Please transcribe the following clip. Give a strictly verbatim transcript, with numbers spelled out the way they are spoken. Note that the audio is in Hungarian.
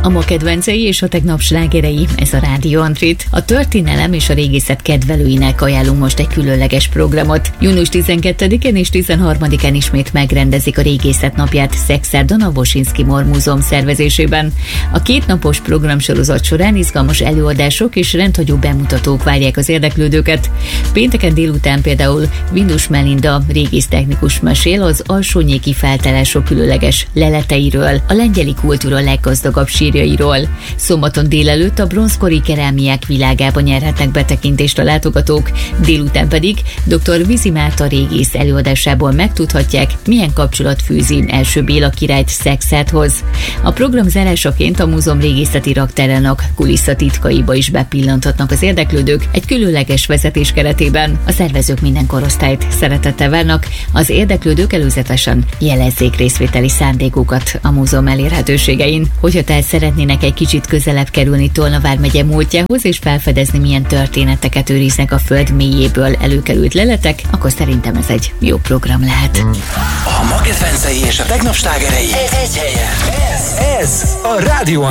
A ma kedvencei és a tegnap slágerei, ez a Rádió Antrit. A történelem és a régészet kedvelőinek ajánlunk most egy különleges programot. június tizenkettedikén és tizenharmadikán ismét megrendezik a Régészet napját Szexárdon a Bosinski Mor Múzeum szervezésében. A kétnapos programsorozat során izgalmas előadások és rendhagyó bemutatók várják az érdeklődőket. Pénteken délután például Vindus Melinda régésztechnikus mesél az alsónyéki feltárások különleges leleteiről, a lengyeli kultúra leggazdagabb sírjairól. Szombaton délelőtt a bronzkori kerámiák világában nyerhetnek betekintést a látogatók, délután pedig dr. Vizi Márta régész előadásából megtudhatják, milyen kapcsolat fűzi első Béla királyt Szekszárdhoz. A program zárásaként a múzeum régészeti raktárának kulisszatitkaiba is bepillanthatnak az érdeklődők egy különleges vezetés keretében. A szervezők minden korosztályt szeretettel várnak, az érdeklődők előzetesen jelezzék részvételi szándékukat a múzeum elérhetőségein. Hogyha tehát szeretnének egy kicsit közelebb kerülni Tolna vármegye múltjához és felfedezni, milyen történeteket őriznek a föld mélyéből előkerült leletek, akkor szerintem ez egy jó program lehet. A ma kedvencei és a tegnap slágerei egy helyen. Ez, ez a Rádió